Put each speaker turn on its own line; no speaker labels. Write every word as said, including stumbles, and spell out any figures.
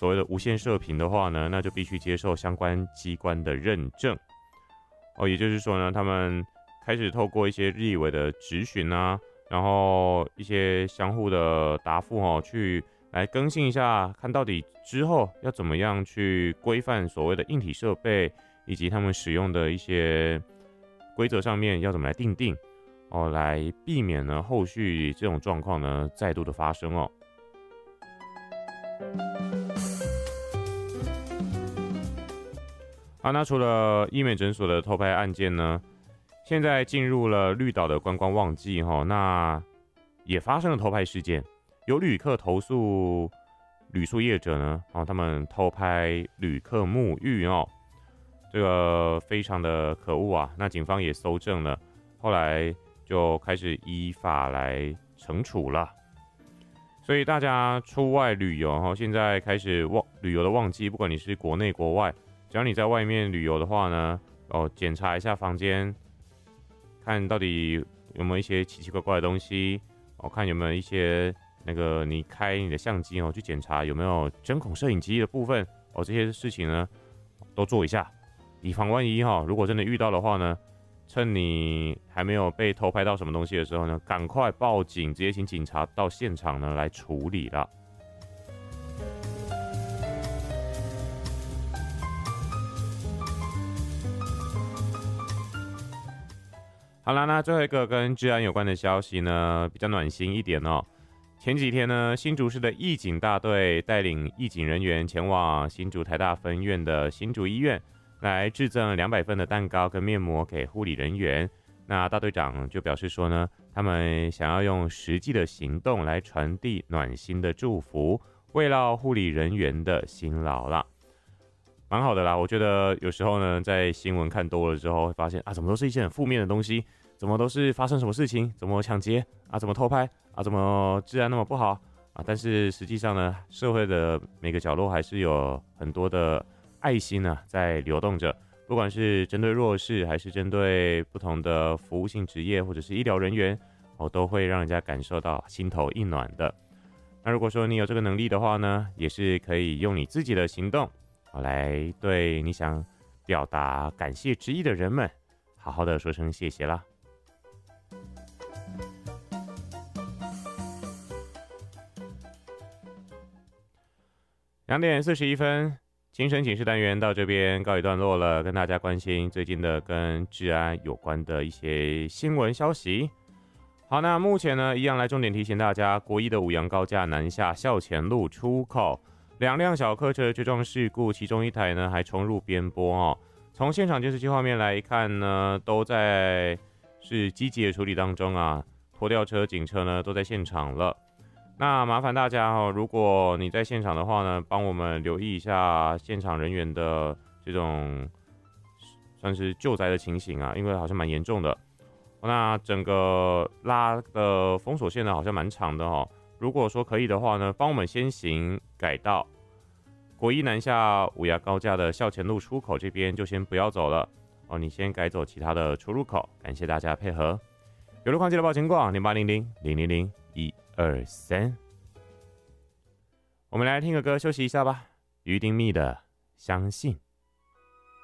所谓的无线射频的话呢，那就必须接受相关机关的认证。哦，也就是说呢，他们开始透过一些日以为的质询啊，然后一些相互的答复哦，去来更新一下，看到底之后要怎么样去规范所谓的硬体设备，以及他们使用的一些规则上面要怎么来定定哦，来避免呢后续这种状况呢再度的发生哦。好，那除了医美诊所的偷拍案件呢，现在进入了绿岛的观光旺季哈，那也发生了偷拍事件，有旅客投诉旅宿业者呢，哦，他们偷拍旅客沐浴哦，这个非常的可恶啊。那警方也搜证了，后来就开始依法来惩处了。所以大家出外旅游哈，现在开始旺旅游的旺季，不管你是国内国外，只要你在外面旅游的话呢，哦，检查一下房间，看到底有没有一些奇奇怪怪的东西，哦，看有没有一些那个你开你的相机哦，去检查有没有针孔摄影机的部分哦，这些事情呢都做一下，以防万一哈。如果真的遇到的话呢，趁你还没有被偷拍到什么东西的时候呢，赶快报警，直接请警察到现场呢来处理了。好啦，那最后一个跟治安有关的消息呢，比较暖心一点哦。前几天呢，新竹市的义警大队带领义警人员前往新竹台大分院的新竹医院，来致赠两百份的蛋糕跟面膜给护理人员。那大队长就表示说呢，他们想要用实际的行动来传递暖心的祝福，慰劳护理人员的辛劳啦。蛮好的啦，我觉得有时候呢，在新闻看多了之后，会发现啊，怎么都是一些很负面的东西，怎么都是发生什么事情，怎么抢劫啊，怎么偷拍啊，怎么治安那么不好啊？但是实际上呢，社会的每个角落还是有很多的爱心呢、啊、在流动着，不管是针对弱势，还是针对不同的服务性职业或者是医疗人员，哦，都会让人家感受到心头一暖的。那如果说你有这个能力的话呢，也是可以用你自己的行动。好，来对你想表达感谢之意的人们，好好的说声谢谢啦。两点四十一分，精神警示单元到这边告一段落了，跟大家关心最近的跟治安有关的一些新闻消息。好，那目前呢，一样来重点提醒大家，国一的五杨高架南下校前路出口。两辆小客车追撞事故，其中一台呢还冲入边坡哦。从现场监视器画面来看呢，都在是积极的处理当中啊。拖吊车、警车呢都在现场了。那麻烦大家哦，如果你在现场的话呢，帮我们留意一下现场人员的这种算是救灾的情形啊，因为好像蛮严重的。那整个拉的封锁线呢，好像蛮长的哦。如果说可以的话呢，帮我们先行改道国一南下五牙高架的校前路出口这边就先不要走了哦，你先改走其他的出入口。感谢大家配合。有路况记得报情况零八零零零零零一二三。我们来听个歌休息一下吧，于丁密的相信。